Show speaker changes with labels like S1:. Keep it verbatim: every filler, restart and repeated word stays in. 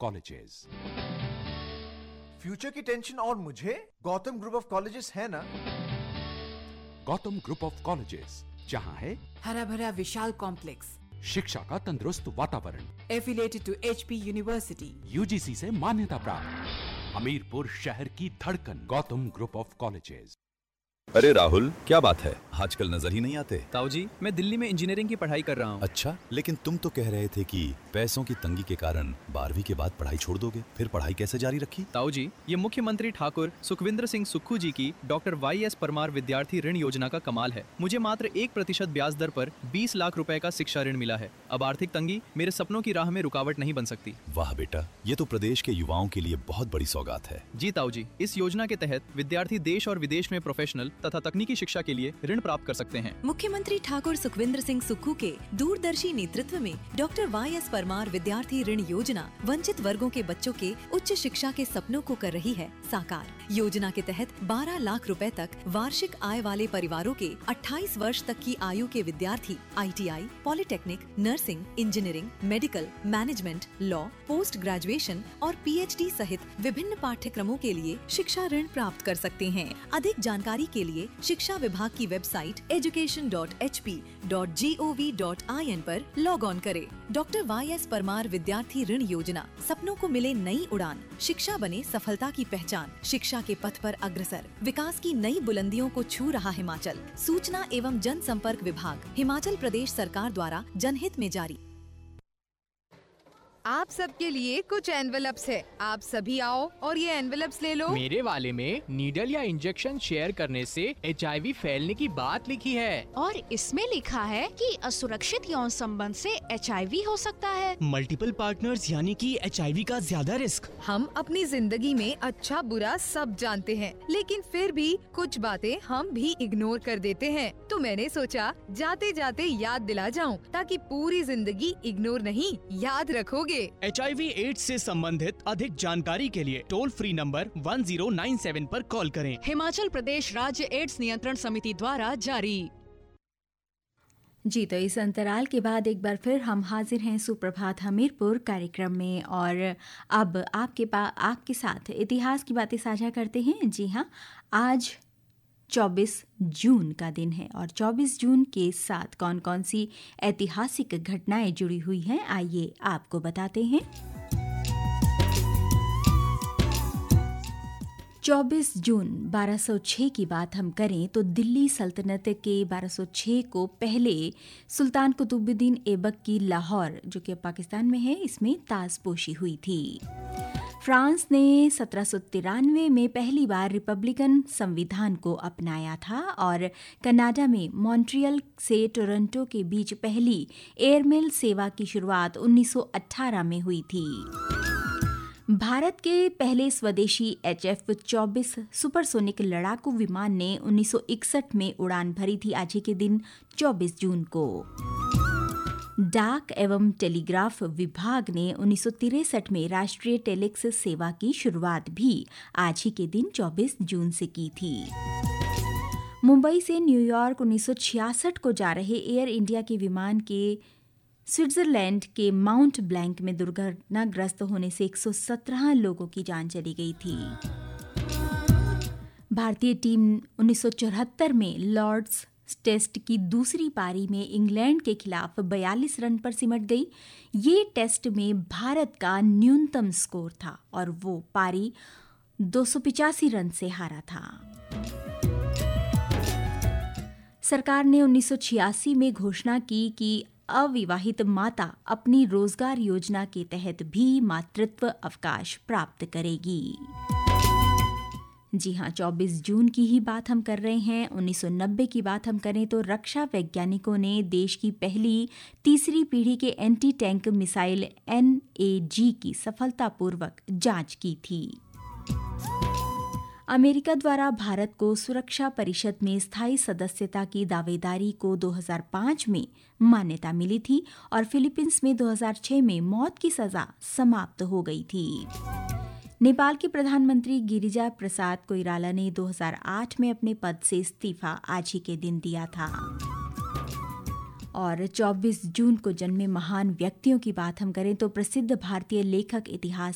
S1: colleges.
S2: Future की tension और मुझे गौतम ग्रुप ऑफ कॉलेजेस है ना।
S1: गौतम ग्रुप ऑफ कॉलेजेस, जहां है
S3: हरा भरा विशाल कॉम्प्लेक्स,
S1: शिक्षा का तंदुरुस्त वातावरण,
S3: affiliated to HP university,
S1: UGC से मान्यता प्राप्त, हमीरपुर शहर की धड़कन, गौतम ग्रुप ऑफ कॉलेजेस।
S4: अरे राहुल, क्या बात है, आजकल नजर ही नहीं आते।
S5: ताऊ जी, मैं दिल्ली में इंजीनियरिंग की पढ़ाई कर रहा हूँ।
S4: अच्छा, लेकिन तुम तो कह रहे थे कि पैसों की तंगी के कारण बारहवीं के बाद पढ़ाई छोड़ दोगे, फिर पढ़ाई कैसे जारी रखी?
S5: ताऊ जी, ये मुख्यमंत्री ठाकुर सुखविंदर सिंह सुक्खू जी की डॉक्टर वाई एस परमार विद्यार्थी ऋण योजना का कमाल है। मुझे मात्र एक प्रतिशत ब्याज दर पर बीस लाख रुपए का शिक्षा ऋण मिला है। अब आर्थिक तंगी मेरे सपनों की राह में रुकावट नहीं बन सकती।
S4: वाह बेटा, ये तो प्रदेश के युवाओं के लिए बहुत बड़ी सौगात है।
S5: जी ताऊ जी, इस योजना के तहत विद्यार्थी देश और विदेश में प्रोफेशनल तथा तकनीकी शिक्षा के लिए ऋण प्राप्त कर सकते हैं।
S6: मुख्यमंत्री ठाकुर सुखविंदर सिंह सुक्खू के दूरदर्शी नेतृत्व में डॉक्टर वाई एस परमार विद्यार्थी ऋण योजना वंचित वर्गों के बच्चों के उच्च शिक्षा के सपनों को कर रही है साकार। योजना के तहत बारह लाख रुपए तक वार्षिक आय वाले परिवारों के अट्ठाईस वर्ष तक की आयु के विद्यार्थी I T I, polytechnic, nursing, engineering, medical, management, law, post graduation और पी एच डी सहित विभिन्न पाठ्यक्रमों के लिए शिक्षा ऋण प्राप्त कर सकते हैं। अधिक जानकारी के लिए शिक्षा विभाग की website education dot H P dot G O V dot I N पर लॉग ऑन करें। डॉक्टर वाई एस परमार विद्यार्थी ऋण योजना, सपनों को मिले नई उड़ान, शिक्षा बने सफलता की पहचान, शिक्षा के पथ पर अग्रसर, विकास की नई बुलंदियों को छू रहा हिमाचल। सूचना एवं जनसंपर्क विभाग, हिमाचल प्रदेश सरकार द्वारा जनहित में जारी।
S7: आप सबके लिए कुछ एनवेलप्स है, आप सभी आओ और ये एनवेलप्स ले लो।
S8: मेरे वाले में नीडल या इंजेक्शन शेयर करने से एच आई वी फैलने की बात लिखी है
S9: और इसमें लिखा है कि असुरक्षित यौन संबंध से एच आई वी हो सकता है।
S10: मल्टीपल पार्टनर्स यानी कि एच आई वी का ज्यादा रिस्क।
S7: हम अपनी जिंदगी में अच्छा बुरा सब जानते हैं, लेकिन फिर भी कुछ बातें हम भी इग्नोर कर देते हैं। तो मैंने सोचा जाते जाते याद दिला जाऊं, ताकि पूरी जिंदगी इग्नोर नहीं याद रखोगे।
S10: एच आई वी एड्स से संबंधित अधिक जानकारी के लिए toll free number one zero nine seven पर कॉल करें।
S9: हिमाचल प्रदेश राज्य एड्स नियंत्रण समिति द्वारा जारी।
S11: जी, तो इस अंतराल के बाद एक बार फिर हम हाजिर हैं सुप्रभात हमीरपुर कार्यक्रम में और अब आपके पास आपके साथ इतिहास की बातें साझा करते हैं। जी हाँ, आज चौबीस जून का दिन है और चौबीस जून के साथ कौन कौन सी ऐतिहासिक घटनाएं जुड़ी हुई हैं, आइए आपको बताते हैं। चौबीस जून बारह सौ छह की बात हम करें तो दिल्ली सल्तनत के बारह सौ छह को पहले सुल्तान कुतुबुद्दीन ऐबक की लाहौर, जो कि पाकिस्तान में है, इसमें ताजपोशी हुई थी। फ्रांस ने सत्रह सौ तिरानवे में पहली बार रिपब्लिकन संविधान को अपनाया था और कनाडा में मॉन्ट्रियल से टोरंटो के बीच पहली एयरमेल सेवा की शुरुआत उन्नीस सौ अठारह में हुई थी। भारत के पहले स्वदेशी एच एफ चौबीस सुपरसोनिक लड़ाकू विमान ने उन्नीस सौ इकसठ में उड़ान भरी थी, आज ही के दिन चौबीस जून को। डाक एवं टेलीग्राफ विभाग ने उन्नीस सौ तिरसठ में राष्ट्रीय टेलीक्स सेवा की शुरुआत भी आज ही के दिन चौबीस जून से की थी। मुंबई से न्यूयॉर्क उन्नीस सौ छियासठ को जा रहे एयर इंडिया के विमान के स्विट्जरलैंड के माउंट ब्लैंक में दुर्घटनाग्रस्त होने से एक सौ सत्रह लोगों की जान चली गई थी। भारतीय टीम उन्नीस सौ चौहत्तर में लॉर्ड्स टेस्ट की दूसरी पारी में इंग्लैंड के खिलाफ बयालीस रन पर सिमट गई। ये टेस्ट में भारत का न्यूनतम स्कोर था और वो पारी दो सौ पिचासी रन से हारा था। सरकार ने उन्नीस सौ छियासी में घोषणा की कि अविवाहित माता अपनी रोजगार योजना के तहत भी मातृत्व अवकाश प्राप्त करेगी। जी हाँ, चौबीस जून की ही बात हम कर रहे हैं। उन्नीस सौ नब्बे की बात हम करें तो रक्षा वैज्ञानिकों ने देश की पहली तीसरी पीढ़ी के anti tank missile N A जी की सफलतापूर्वक जांच की थी। अमेरिका द्वारा भारत को सुरक्षा परिषद में स्थायी सदस्यता की दावेदारी को दो हज़ार पाँच में मान्यता मिली थी और फिलीपींस में दो हज़ार छह में मौत की सजा समाप्त हो गई थी। नेपाल के प्रधानमंत्री गिरिजा प्रसाद कोइराला ने दो हज़ार आठ में अपने पद से इस्तीफा आज ही के दिन दिया था। और चौबीस जून को जन्मे महान व्यक्तियों की बात हम करें तो प्रसिद्ध भारतीय लेखक, इतिहास